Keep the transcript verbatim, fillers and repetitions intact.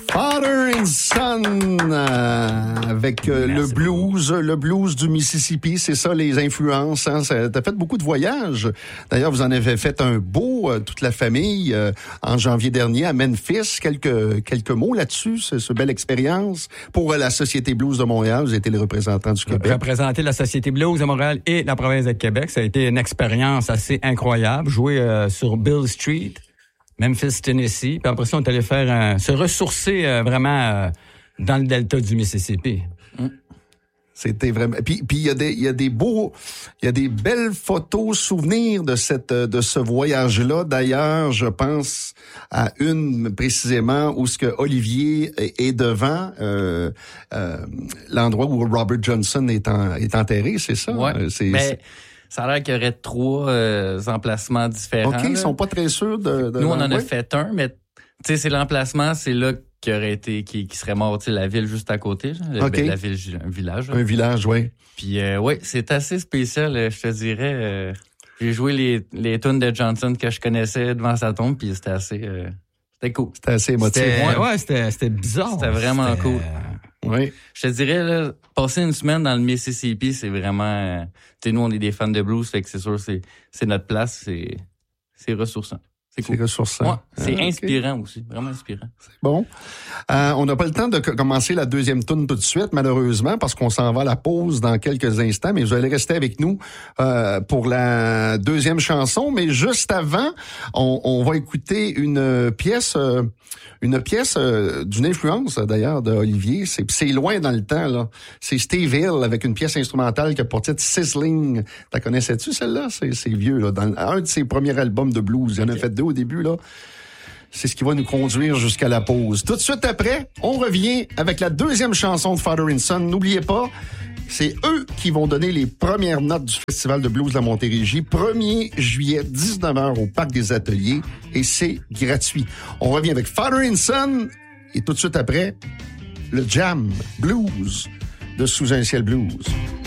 Father and Son, euh, avec euh, le blues, le blues du Mississippi, c'est ça les influences. Hein? Ça, t'as fait beaucoup de voyages. D'ailleurs, vous en avez fait un beau, euh, toute la famille, euh, en janvier dernier à Memphis. Quelques quelques mots là-dessus, ce, ce belle expérience pour euh, la Société Blues de Montréal. Vous étiez le représentant du Québec. Représenter la Société Blues de Montréal et la province de Québec, ça a été une expérience assez incroyable. Jouer euh, sur Bill Street. Memphis, Tennessee. Puis après ça, on est allé faire un, se ressourcer euh, vraiment euh, dans le delta du Mississippi. Mm. C'était vraiment. Puis puis il y a des il y a des beaux il y a des belles photos souvenirs de cette de ce voyage-là. D'ailleurs, je pense à une précisément où ce que Olivier est, est devant euh, euh, l'endroit où Robert Johnson est en, est enterré, c'est ça. Ouais. C'est, mais... c'est... Ça a l'air qu'il y aurait trois euh, emplacements différents. OK, ils sont pas très sûrs de... de Nous, on en a ouais. fait un, mais tu sais, c'est l'emplacement, c'est là qui aurait été, qui, qui serait mort, tu sais, la ville juste à côté. Là, okay. La ville, un village. Là. Un village, oui. Puis, euh, ouais, c'est assez spécial, je te dirais. Euh, j'ai joué les, les tunes de Johnson que je connaissais devant sa tombe, puis c'était assez... Euh, c'était cool. C'était assez émotif. C'était, ouais, ouais, c'était, c'était bizarre. C'était vraiment c'était... cool. Oui. Je te dirais, là, passer une semaine dans le Mississippi, c'est vraiment... Euh, tu sais, nous, on est des fans de blues, fait que c'est sûr, c'est, c'est notre place, c'est, c'est ressourçant. C'est cool. C'est ressourçant. Ouais, c'est ah, inspirant okay. aussi, vraiment inspirant. C'est bon. Euh, on n'a pas le temps de c- commencer la deuxième tourne tout de suite, malheureusement, parce qu'on s'en va à la pause dans quelques instants, mais vous allez rester avec nous euh, pour la deuxième chanson. Mais juste avant, on, on va écouter une pièce, euh, une pièce euh, d'une influence d'ailleurs de Olivier. C'est, c'est loin dans le temps, là. C'est Steve Hill avec une pièce instrumentale qui a pour titre Sizzling. T'as connaissais-tu celle-là? C'est, c'est vieux, là. Dans un de ses premiers albums de blues. Il y en a fait deux au début, là. C'est ce qui va nous conduire jusqu'à la pause. Tout de suite après, on revient avec la deuxième chanson de Father and Son. N'oubliez pas, c'est eux qui vont donner les premières notes du Festival de blues de la Montérégie. premier juillet, dix-neuf heures au Parc des Ateliers. Et c'est gratuit. On revient avec Father and Son. Et tout de suite après, le Jam Blues de Sous un ciel blues.